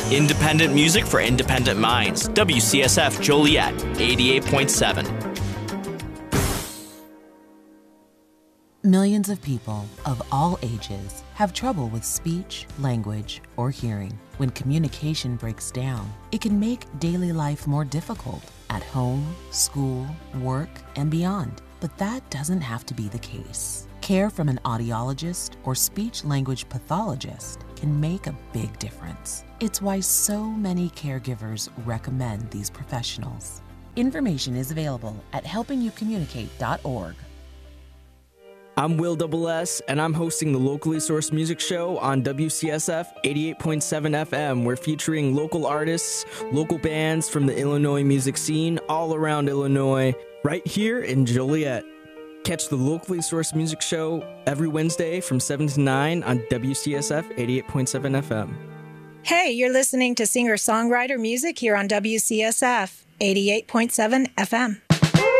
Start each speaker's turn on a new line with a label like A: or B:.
A: Independent music for independent minds. WCSF Joliet, 88.7.
B: Millions of people of all ages have trouble with speech, language, or hearing. When communication breaks down, it can make daily life more difficult at home, school, work, and beyond. But that doesn't have to be the case. Care from an audiologist or speech-language pathologist can make a big difference. It's why so many caregivers recommend these professionals. Information is available at helpingyoucommunicate.org.
C: I'm Will Double S, and I'm hosting the Locally Sourced Music Show on WCSF 88.7 FM. We're featuring local artists, local bands from the Illinois music scene all around Illinois, right here in Joliet. Catch the Locally Sourced Music Show every Wednesday from 7 to 9 on WCSF 88.7 FM.
D: Hey, you're listening to singer-songwriter music here on WCSF 88.7 FM.